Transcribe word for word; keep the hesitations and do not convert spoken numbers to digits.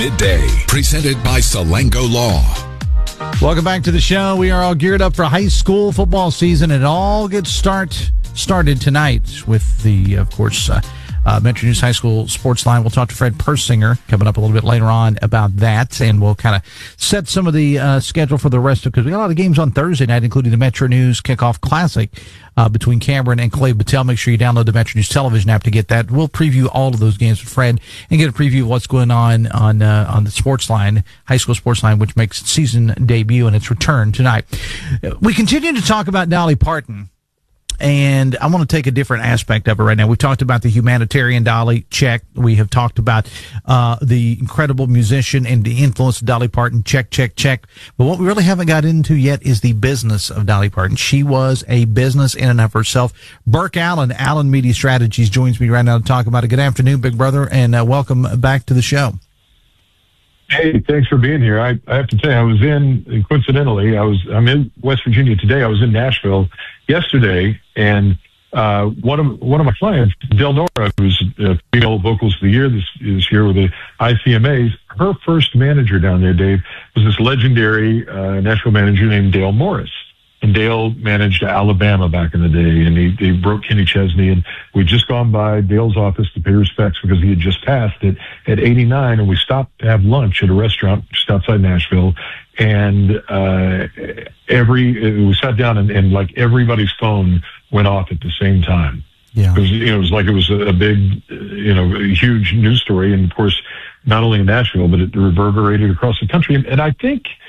Midday, presented by Salango Law. Welcome back to the show. We are all geared up for high school football season. It all gets start started tonight with the, of course, uh, uh, Metro News High School Sports Line. We'll talk to Fred Persinger coming up a little bit later on about that, and we'll kind of set some of the uh, schedule for the rest of, because we got a lot of games on Thursday night, including the Metro News Kickoff Classic uh, between Cameron and Clay Battelle. Make sure you download the Metro News television app to get that. We'll preview all of those games with Fred and get a preview of what's going on on uh, on the Sports Line, High School Sports Line, which makes its season debut and its return tonight. We continue to talk about Dolly Parton. And I want to take a different aspect of it right now. We've talked about the humanitarian Dolly, check. We have talked about uh the incredible musician and the influence of Dolly Parton, check, check, check. But what we really haven't got into yet is the business of Dolly Parton. She was a business in and of herself. Burke Allen, Allen Media Strategies, joins me right now to talk about it. Good afternoon, big brother, and uh, welcome back to the show. Hey, thanks for being here. I, I have to tell you, I was in, coincidentally, I was, I'm in West Virginia today. I was in Nashville yesterday, and uh, one of one of my clients, Del Nora, who's uh, female vocals of the year this, this year with the I C M As, her first manager down there, Dave, was this legendary uh, Nashville manager named Dale Morris. And Dale managed Alabama back in the day, and he, he broke Kenny Chesney. And we'd just gone by Dale's office to pay respects because he had just passed it at eighty-nine, and we stopped to have lunch at a restaurant just outside Nashville. And uh, every we sat down, and, and like everybody's phone went off at the same time. Yeah, it was, you know, it was like it was a, a big, you know, a huge news story, and of course, not only in Nashville, but it reverberated across the country. And, and I think